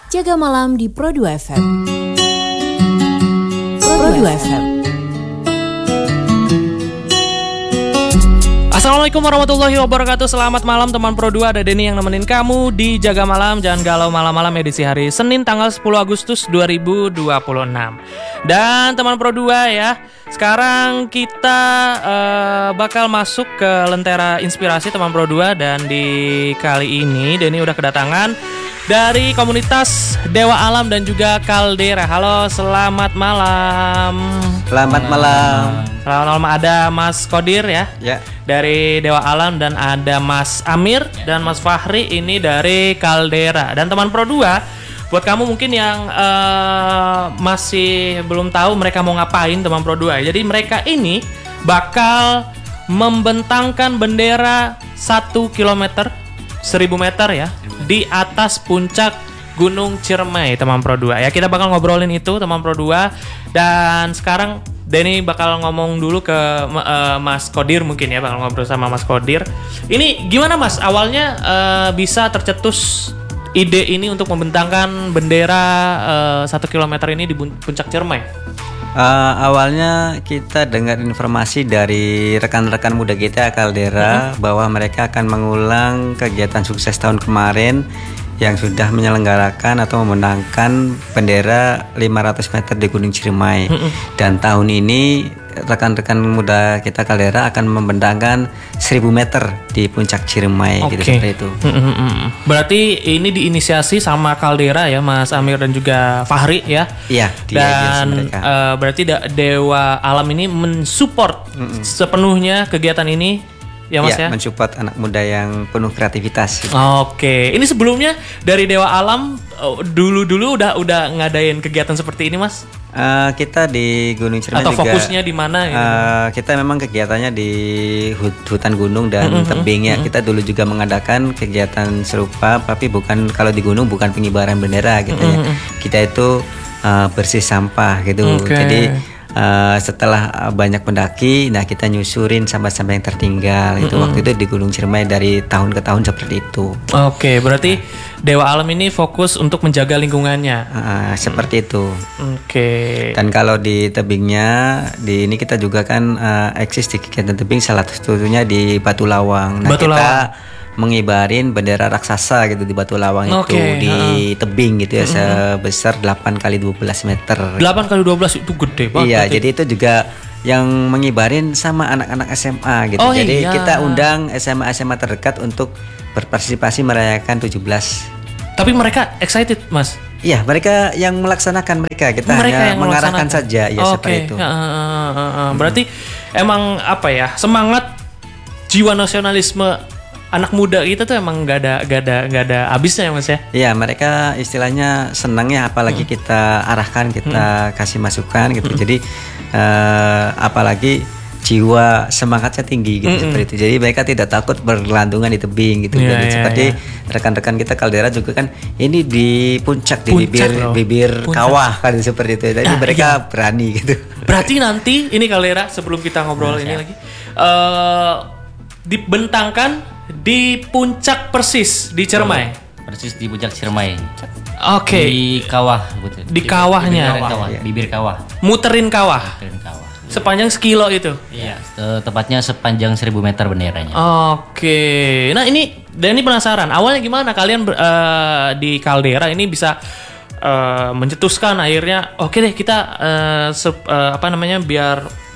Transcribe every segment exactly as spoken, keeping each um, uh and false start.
Jaga Malam di Pro dua F M. Pro dua F M. Assalamualaikum warahmatullahi wabarakatuh. Selamat malam teman Pro dua. Ada Denny yang nemenin kamu di Jaga Malam. Jangan galau malam-malam, edisi hari Senin tanggal sepuluh Agustus dua ribu dua puluh enam. Dan teman Pro dua ya, sekarang kita uh, bakal masuk ke Lentera Inspirasi teman Pro dua. Dan di kali ini Denny udah kedatangan dari komunitas Dewa Alam dan juga Caldera. Halo, selamat malam. Selamat malam. Selamat malam. Ada Mas Kodir ya, Ya. dari Dewa Alam, dan ada Mas Amir dan Mas Fahri ini dari Caldera. Dan teman Pro dua, buat kamu mungkin yang uh, masih belum tahu mereka mau ngapain teman Pro dua. Jadi mereka ini bakal membentangkan bendera satu kilometer, seribu meter ya, di atas puncak Gunung Ciremai teman Pro dua. Ya, kita bakal ngobrolin itu teman Pro dua. Dan sekarang Denny bakal ngomong dulu ke uh, Mas Kodir mungkin ya, bakal ngobrol sama Mas Kodir. Ini gimana Mas, awalnya uh, bisa tercetus ide ini untuk membentangkan bendera uh, satu kilometer ini di puncak Ciremai? Uh, awalnya kita dengar informasi dari rekan-rekan muda kita Caldera mm-hmm. bahwa mereka akan mengulang kegiatan sukses tahun kemarin yang sudah menyelenggarakan atau memenangkan bendera lima ratus meter di Gunung Ciremai. Mm-hmm. Dan tahun ini rekan-rekan muda kita Caldera akan membentangkan seribu meter di puncak Ciremai. Okay. Gitu, seperti itu. Mm-hmm. Berarti ini diinisiasi sama Caldera ya, Mas Amir dan juga Fahri ya. Iya. Dan uh, berarti Dewa Alam ini mensupport mm-hmm. sepenuhnya kegiatan ini. Ya Mas ya, ya? Mensupport anak muda yang penuh kreativitas. Oke, ini sebelumnya dari Dewa Alam dulu-dulu udah udah ngadain kegiatan seperti ini Mas? Uh, kita di Gunung Ciremai atau juga, fokusnya di mana? Gitu? Uh, kita memang kegiatannya di hutan gunung dan mm-hmm, tebing ya. Mm-hmm. Kita dulu juga mengadakan kegiatan serupa, tapi bukan kalau di gunung bukan pengibaran bendera gitu mm-hmm. ya. Kita itu uh, bersih sampah gitu. Okay. Jadi Uh, setelah banyak pendaki, nah kita nyusurin sampah-sampah yang tertinggal. Mm-hmm. Itu waktu itu di Gunung Ciremai dari tahun ke tahun seperti itu. Oke, berarti nah. Dewa Alam ini fokus untuk menjaga lingkungannya. Uh, seperti itu. Oke. Dan kalau di tebingnya, di ini kita juga kan uh, eksis di kegiatan tebing, salah satunya di Batu Lawang. Nah, Batu kita Lawang. mengibarin bendera raksasa gitu di Batu Lawang okay, itu di uh. tebing gitu ya, mm-hmm. sebesar delapan kali dua belas meter. delapan kali dua belas itu gede banget. Iya, berarti. Jadi itu juga yang mengibarin sama anak-anak S M A gitu. Oh, jadi iya. kita undang S M A-S M A terdekat untuk berpartisipasi merayakan tujuh belas. Tapi mereka excited, Mas? Iya, mereka yang melaksanakan, mereka kita mereka hanya yang mengarahkan saja ya, oh, seperti okay. itu. Uh, uh, uh, uh. Berarti hmm. emang apa ya, semangat jiwa nasionalisme anak muda kita tuh emang gak ada gak ada gak ada habisnya ya Mas ya. Iya, mereka istilahnya senang ya, apalagi hmm. kita arahkan, kita hmm. kasih masukan gitu. Hmm. Jadi uh, apalagi jiwa semangatnya tinggi gitu, hmm. seperti itu. Jadi mereka tidak takut bergelantungan di tebing gitu. Yeah, Jadi yeah, seperti yeah. rekan-rekan kita Caldera juga kan ini di puncak, di puncak bibir loh. bibir puncak. kawah kan, seperti itu. Jadi nah, mereka iya. berani gitu. Berarti nanti ini Caldera, sebelum kita ngobrol ini lagi uh, dibentangkan di puncak persis di Ciremai. Persis di puncak Ciremai. Oke. Okay. Di kawah, betul. Di kawahnya. Bibir kawah. Ya. Bibir kawah. Muterin kawah. Muterin kawah. Sepanjang sekilo itu. Iya. E, tepatnya sepanjang seribu meter benderanya. Oke. Okay. Nah ini, dan ini penasaran. Awalnya gimana kalian uh, di Caldera ini bisa uh, mencetuskan akhirnya? Oke okay deh kita uh, sep, uh, apa namanya biar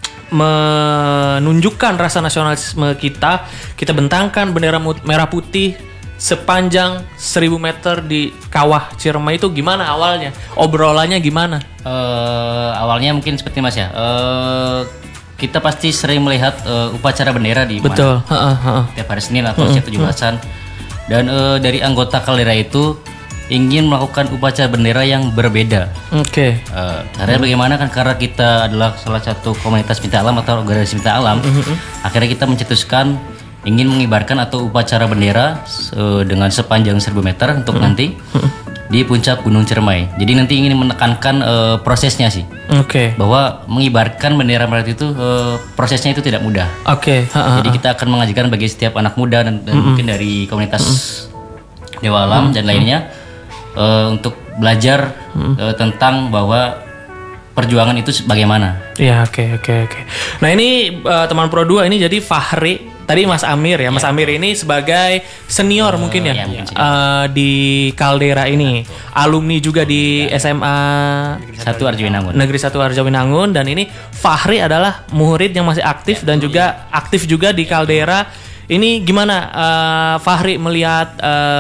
menunjukkan rasa nasionalisme kita, kita bentangkan bendera merah putih sepanjang seribu meter di kawah Ciremai. Itu gimana awalnya? Obrolannya gimana? Uh, awalnya mungkin seperti Mas ya. Uh, kita pasti sering melihat uh, upacara bendera di Betul. mana. Ha, ha, ha. Tiap hari Senin atau setiap tujuh belasan. Dan uh, dari anggota Caldera itu ingin melakukan upacara bendera yang berbeda. Oke. Okay. Uh, karena hmm. bagaimana kan, karena kita adalah salah satu komunitas pencinta alam atau organisasi pencinta alam, mm-hmm. akhirnya kita mencetuskan ingin mengibarkan atau upacara bendera uh, dengan sepanjang seribu meter untuk mm-hmm. nanti mm-hmm. di puncak Gunung Ciremai. Jadi nanti ingin menekankan uh, prosesnya sih. Oke. Okay. Bahwa mengibarkan bendera merah itu uh, prosesnya itu tidak mudah. Oke. Okay. Jadi kita akan mengajarkan bagi setiap anak muda dan, dan mm-hmm. mungkin dari komunitas mm-hmm. Dewa Alam mm-hmm. dan lainnya. uh, untuk belajar Hmm. uh, tentang bahwa perjuangan itu bagaimana. Ya, oke oke oke. Nah, ini uh, teman Pro dua ini jadi Fahri. Tadi Mas Amir ya, Mas Ya. Amir ini sebagai senior mungkin ya, ya, mungkin senior. uh, di Caldera ini, alumni juga di S M A Satu Arjawinangun. Negeri satu Arjawinangun, dan ini Fahri adalah murid yang masih aktif dan juga aktif juga di Caldera. Ini gimana uh, Fahri melihat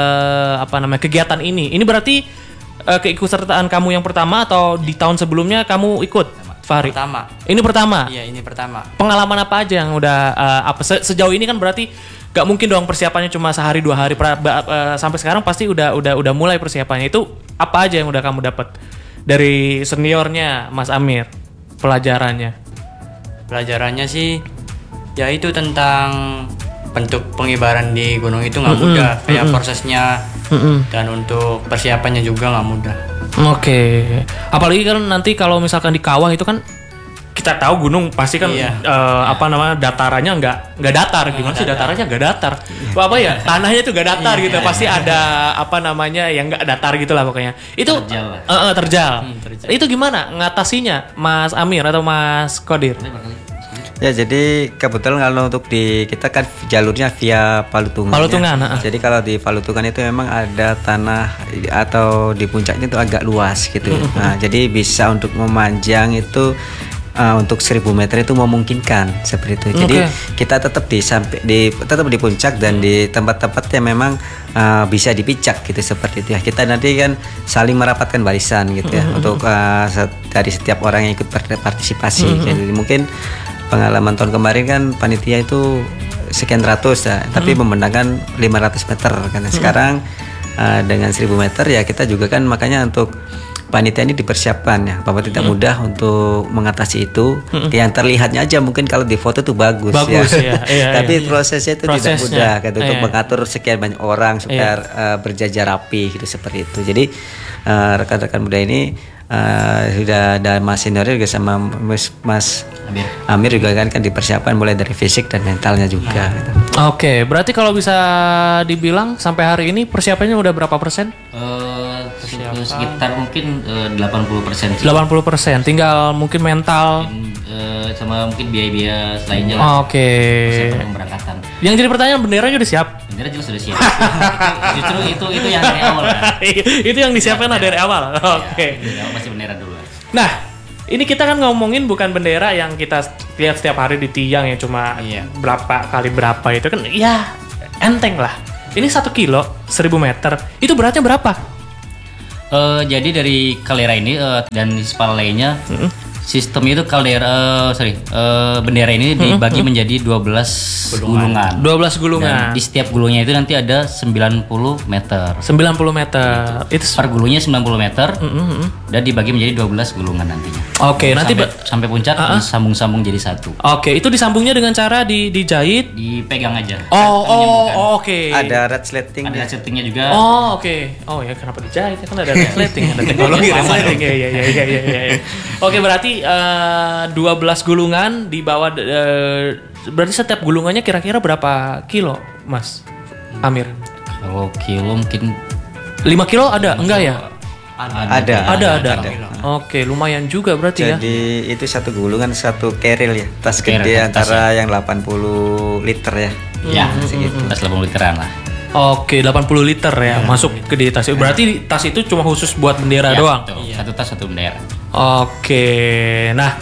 uh, apa namanya kegiatan ini? Ini berarti uh, keikutsertaan kamu yang pertama atau di tahun sebelumnya kamu ikut, Fahri? Pertama. Ini pertama. Iya, ini pertama. Pengalaman apa aja yang udah uh, apa se- sejauh ini kan berarti gak mungkin dong persiapannya cuma sehari dua hari pra- ba- uh, sampai sekarang pasti udah udah udah mulai persiapannya. Itu apa aja yang udah kamu dapat dari seniornya Mas Amir pelajarannya? Pelajarannya sih ya itu tentang bentuk pengibaran di gunung itu nggak mudah, kayak prosesnya dan untuk persiapannya juga nggak mudah. Oke, apalagi kan nanti kalau misalkan di kawah itu kan kita tahu gunung pasti kan Iya. eh, apa namanya datarannya nggak nggak datar, gimana sih datarannya nggak datar? Wah, apa ya tanahnya itu nggak datar gitu, pasti ada apa namanya yang nggak datar gitulah pokoknya. Itu Terjal lah. eh, eh, terjal. Hmm, terjal. Itu gimana ngatasinya, Mas Amir atau Mas Kodir? Ya, jadi kebetulan kalau untuk di kita kan jalurnya via Palutungan. Palutungan, ya. heeh. Jadi kalau di Palutungan itu memang ada tanah atau di puncaknya itu agak luas gitu. Nah, jadi bisa untuk memanjang itu uh, untuk seribu meter itu memungkinkan seperti itu. Jadi Oke. kita tetap di sampai di tetap di puncak dan di tempat-tempat yang memang uh, bisa dipicak gitu seperti itu ya. Kita nanti kan saling merapatkan barisan gitu ya untuk uh, set- dari setiap orang yang ikut berpartisipasi. Jadi mungkin pengalaman tahun kemarin kan panitia itu sekian ratus ya, tapi membentangkan lima ratus meter kan. Sekarang uh, dengan seribu meter ya kita juga kan makanya untuk panitia ini dipersiapkan ya bahwa tidak mudah untuk mengatasi itu. Yang terlihatnya aja mungkin kalau di foto tuh bagus, Bagus, ya. ya. Iya, Tapi iya. prosesnya itu tidak Prosesnya, mudah gitu, untuk iya. mengatur sekian banyak orang supaya uh, berjajar rapi gitu seperti itu. Jadi uh, rekan-rekan muda ini uh, sudah ada Mas senior juga sama Mas, Mas Amir. Amir juga kan kan dipersiapkan mulai dari fisik dan mentalnya juga. Gitu. Oke, berarti kalau bisa dibilang sampai hari ini persiapannya udah berapa persen? Eh, sekitar mungkin eh, delapan puluh persen sih. delapan puluh persen, tinggal mungkin mental. Eh, sama mungkin biaya-biaya lainnya lah. Oke. Persiapan pemberangkatan. Yang jadi pertanyaan, benderanya udah siap? Bendera jelas sudah siap. Itu- Justru itu itu yang dari awal kan. Itu yang disiapkan dari awal. Oke. Dari awal pasti bendera dulu. Nah, ini kita kan ngomongin bukan bendera yang kita lihat setiap hari di tiang yang cuma Iya. berapa kali berapa itu kan, ya enteng lah. Ini satu kilo, seribu meter. Itu beratnya berapa? Eh, jadi dari Caldera ini eh, dan Spal lainnya sistemnya itu Caldera eh, sorry eh, bendera ini dibagi menjadi dua belas gulungan. dua belas Dan gulungan. di setiap gulungnya itu nanti ada sembilan puluh meter. sembilan puluh meter. Itu Per gulungnya sembilan puluh meter dan dibagi menjadi dua belas gulungan nantinya. Oke, nanti sampai, ba- sampai puncak disambung-sambung jadi satu. Oke, itu disambungnya dengan cara di dijahit. Dipegang aja. Oh, oh, oh, oke. Ada red slating. Ada settingnya juga. Oh, oke. Oh, ya kenapa dijahit? Ya kan ada resleting, ada teknologi resleting. Ya, ya, ya, ya, ya, ya. Oke, berarti eh, dua belas gulungan di bawah eh, berarti setiap gulungannya kira-kira berapa kilo, Mas Amir? Kalau kilo mungkin lima kilo ada? Enggak ya? Ada. Ada, ada. Oke, lumayan juga berarti ya. Jadi itu satu gulungan satu keril ya. Tas Keril, gede tas antara yang delapan puluh liter ya. ya segitu. Tas delapan puluh literan lah. Oke, delapan puluh liter ya masuk ke di tas. Berarti tas itu cuma khusus buat bendera Ya, doang. betul. Satu tas satu bendera. Oke, nah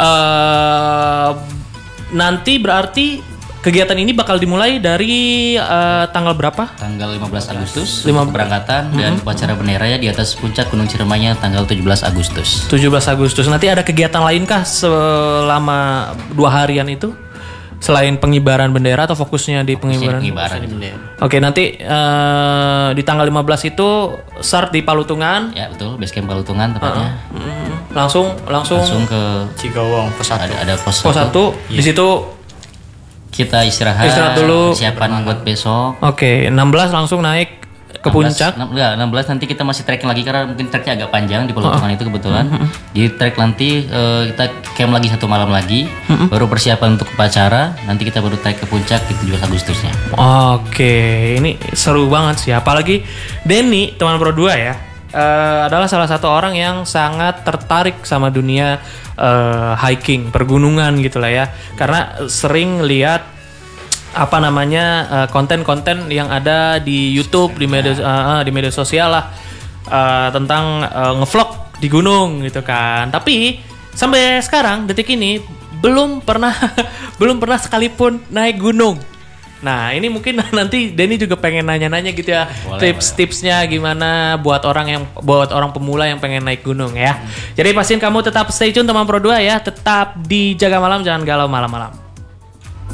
eh nanti berarti kegiatan ini bakal dimulai dari eh, tanggal berapa? Tanggal lima belas Agustus Lima- keberangkatan dan upacara bendera ya di atas puncak Gunung Ciremainya tanggal tujuh belas Agustus. tujuh belas Agustus. Nanti ada kegiatan lainkah selama dua harian itu? Selain pengibaran bendera atau fokusnya di pengibaran? Pengibaran. Oke, nanti eh, di tanggal lima belas itu start di Palutungan. Ya betul, base camp Palutungan tepatnya. Mm, langsung langsung, Langsung ke Cigawong pos satu. ada ada pos, pos satu. Di situ Kita istirahat, Istirahat dulu. persiapan buat besok. oke, enam belas langsung naik ke puncak. enam belas, enggak, enam belas nanti kita masih trekking lagi karena mungkin treknya agak panjang di Palutungan itu kebetulan. Di trek nanti eh, kita camp lagi satu malam lagi, baru persiapan untuk upacara. Nanti kita baru trek ke puncak di tujuh belas Agustusnya. Oke, ini seru banget sih. Apalagi Denny, teman Pro dua ya. uh, adalah salah satu orang yang sangat tertarik sama dunia uh, hiking, pergunungan gitu lah ya. Karena sering lihat apa namanya uh, konten-konten yang ada di YouTube, di media uh, di media sosial lah uh, tentang uh, ngevlog di gunung gitu kan. Tapi sampai sekarang detik ini belum pernah belum pernah sekalipun naik gunung. Nah ini mungkin nanti Denny juga pengen nanya-nanya gitu ya, tips-tipsnya gimana buat orang yang buat orang pemula yang pengen naik gunung ya. Hmm. Jadi pastiin kamu tetap stay tune teman Pro dua ya, tetap di Jaga Malam, jangan galau malam-malam.